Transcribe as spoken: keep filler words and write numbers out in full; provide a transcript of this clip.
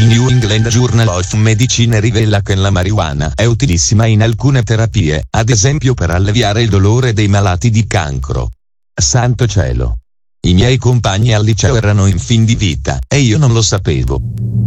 Il New England Journal of Medicine rivela che la marijuana è utilissima in alcune terapie, ad esempio per alleviare il dolore dei malati di cancro. Santo cielo! I miei compagni al liceo erano in fin di vita, e io non lo sapevo.